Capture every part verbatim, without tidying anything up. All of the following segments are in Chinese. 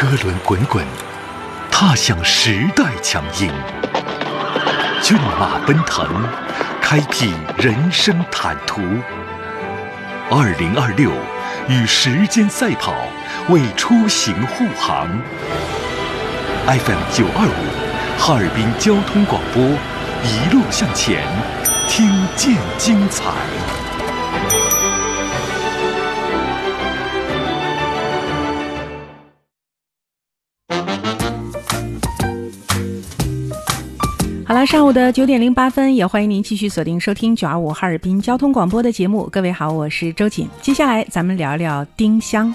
车轮滚滚，踏向时代强音。骏马奔腾，开辟人生坦途。二零二六，与时间赛跑，为出行护航。F M 九二五，哈尔滨交通广播，一路向前，听见精彩。 好了，上午的九点零八分，也欢迎您继续锁定收听九二五哈尔滨交通广播的节目。各位好，我是周瑾。接下来咱们聊聊丁香。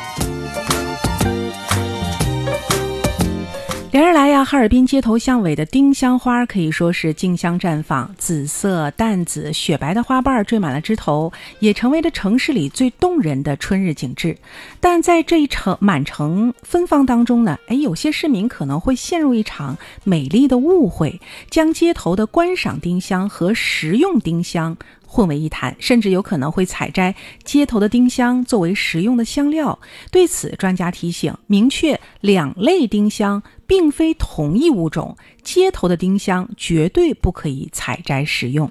连日来呀，哈尔滨街头巷尾的丁香花可以说是竞相绽放，紫色、淡紫、雪白的花瓣缀满了枝头，也成为了城市里最动人的春日景致。但在这一城满城芬芳当中呢，哎，有些市民可能会陷入一场美丽的误会，将街头的观赏丁香和食用丁香混为一谈，甚至有可能会采摘街头的丁香作为食用的香料。对此，专家提醒，明确两类丁香并非同一物种，街头的丁香绝对不可以采摘食用。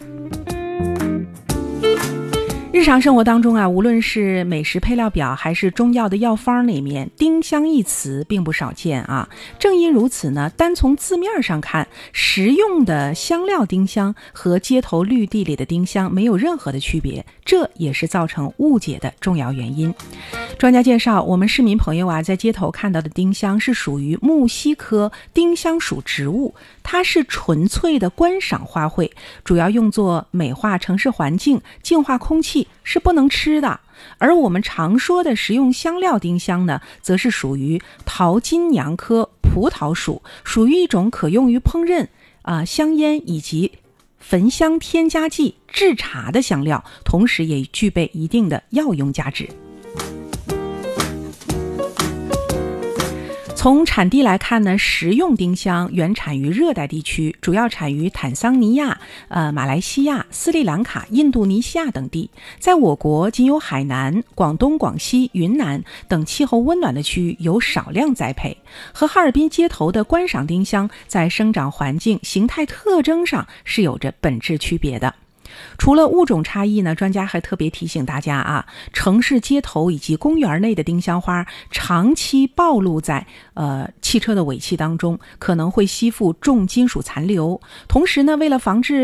日常生活当中啊，无论是美食配料表还是中药的药方里面，丁香一词并不少见啊。正因如此呢，单从字面上看，食用的香料丁香和街头绿地里的丁香没有任何的区别，这也是造成误解的重要原因。专家介绍，我们市民朋友啊，在街头看到的丁香是属于木犀科丁香属植物，它是纯粹的观赏花卉，主要用作美化城市环境、净化空气，是不能吃的。而我们常说的食用香料丁香呢，则是属于桃金娘科葡萄属，属于一种可用于烹饪、呃、香烟以及焚香添加剂、制茶的香料，同时也具备一定的药用价值。从产地来看呢，食用丁香原产于热带地区，主要产于坦桑尼亚、呃、马来西亚、斯里兰卡、印度尼西亚等地。在我国仅有海南、广东、广西、云南等气候温暖的区域有少量栽培，和哈尔滨街头的观赏丁香在生长环境、形态特征上是有着本质区别的。除了物种差异呢，专家还特别提醒大家啊，城市街头以及公园内的丁香花长期暴露在呃汽车的尾气当中，可能会吸附重金属残留。同时呢，为了防治